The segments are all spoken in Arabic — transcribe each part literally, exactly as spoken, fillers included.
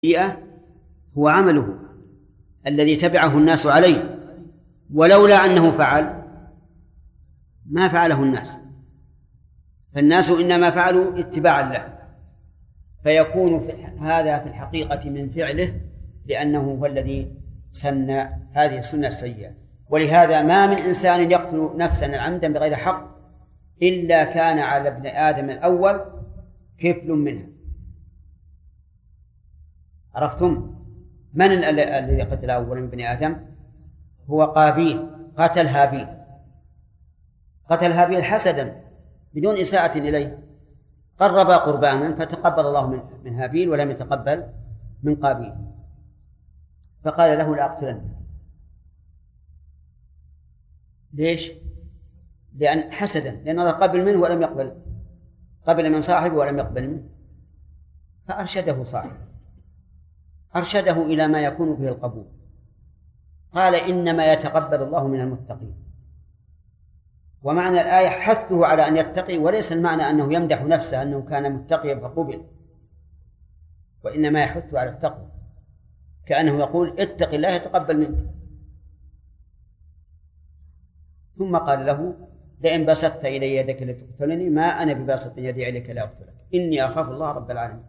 هو عمله الذي تبعه الناس عليه، ولولا أنه فعل ما فعله الناس، فالناس إنما فعلوا اتباعا له، فيكون في هذا في الحقيقة من فعله، لأنه هو الذي سن هذه السنة السيئة. ولهذا ما من إنسان يقتل نفسا عمدا بغير حق إلا كان على ابن آدم الأول كفل منها. عرفتم من الذي قتل أولا من بني آدم؟ هو قابيل، قتل هابيل، قتل هابيل حسدا بدون إساءة إليه، قرب قربانا فتقبل الله من من هابيل ولم يتقبل من قابيل، فقال له لأقتلنك. ليش؟ لأن حسدا، لأن الله قبل منه ولم يقبل، قبل من صاحبه ولم يقبل منه، فأرشده صاحبه، أرشده إلى ما يكون به القبول. قال إنما يتقبل الله من المتقين. ومعنى الآية حثه على أن يتقي، وليس المعنى أنه يمدح نفسه أنه كان متقيا فقبل، وإنما يحث على التقوى، كأنه يقول اتق الله يتقبل منك. ثم قال له لئن بسطت إلي يدك لتقتلني ما أنا بباسط يدي إليك لأقتلك إني أخاف الله رب العالمين.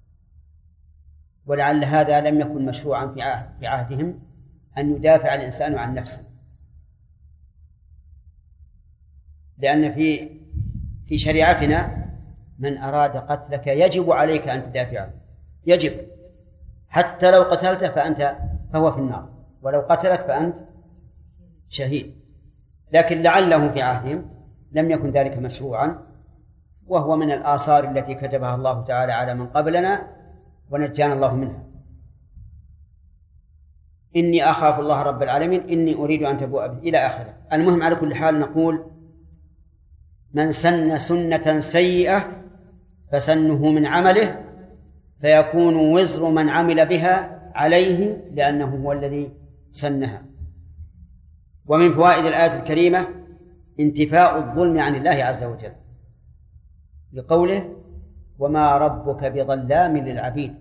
ولعل هذا لم يكن مشروعا في عهدهم أن يدافع الإنسان عن نفسه، لأن في في شريعتنا من أراد قتلك يجب عليك أن تدافع عنه، يجب، حتى لو قتلته فأنت فهو في النار، ولو قتلك فأنت شهيد. لكن لعله في عهدهم لم يكن ذلك مشروعا، وهو من الآثار التي كتبها الله تعالى على من قبلنا ونجانا الله منها. إني أخاف الله رب العالمين إني أريد أن تبوء به إلى آخره. المهم على كل حال نقول من سن سنة سيئة فسنه من عمله، فيكون وزر من عمل بها عليه لأنه هو الذي سنها. ومن فوائد الآية الكريمة انتفاء الظلم عن الله عز وجل، لقوله وما ربك بظلام للعبيد،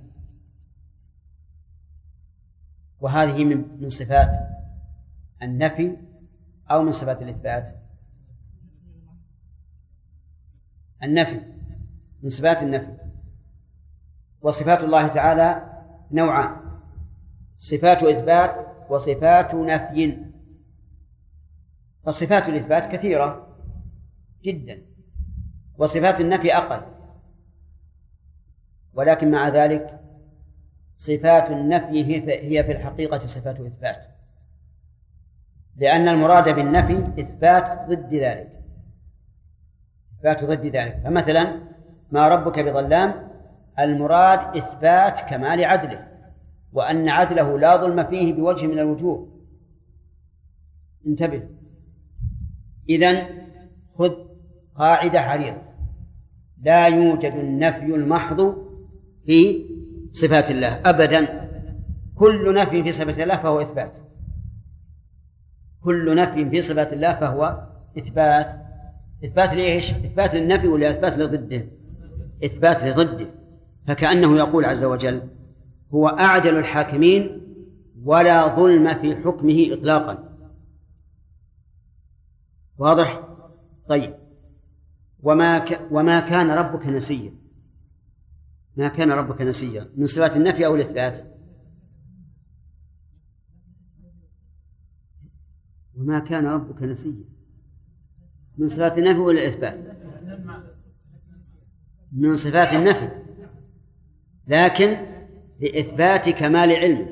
وهذه من صفات النفي أو من صفات الإثبات؟ النفي، من صفات النفي. وصفات الله تعالى نوعان، صفات إثبات وصفات نفي. فصفات الإثبات كثيرة جدا وصفات النفي أقل، ولكن مع ذلك صفات النفي هي في الحقيقة صفات إثبات، لأن المراد بالنفي إثبات ضد ذلك، إثبات ضد ذلك. فمثلا ما ربك بظلام، المراد إثبات كمال عدله، وأن عدله لا ظلم فيه بوجه من الوجوه. انتبه، إذن خذ قاعدة عريضة، لا يوجد النفي المحض في صفات الله أبدا، كل نفي في صفات الله فهو إثبات، كل نفي في صفات الله فهو إثبات. إثبات ليش؟ إثبات للنفي ولا إثبات لضده؟ إثبات لضده. فكأنه يقول عز وجل هو أعدل الحاكمين ولا ظلم في حكمه إطلاقا. واضح؟ طيب، وما, ك... وما كان ربك نسيا، ما كان ربك نسيا من صفات النفي أو الإثبات؟ وما كان ربك نسيا من صفات النفي ولا الإثبات؟ من صفات النفي، لكن لإثبات كمال علمه،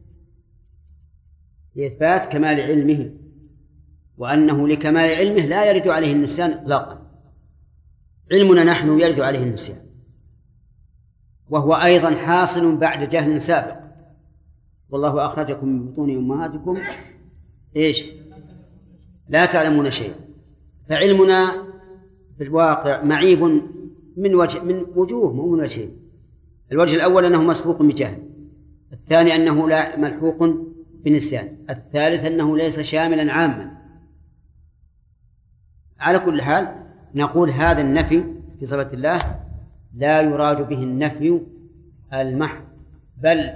لإثبات كمال علمه، وأنه لكمال علمه لا يرد عليه النسيان إطلاقا. علمنا نحن يرد عليه النسيان، وهو أيضا حاصل بعد جهل سابق. والله أخرجكم من بطون أمهاتكم إيش؟ لا تعلمون شيئا. فعلمنا في الواقع معيب من وجه من وجوه، مو من وجهين. الوجه الأول أنه مسبوق بجهل، الثاني أنه لا ملحوق بنسيان، الثالث أنه ليس شاملا عاما. على كل حال نقول هذا النفي في صفة الله لا يراد به النفي المحض، بل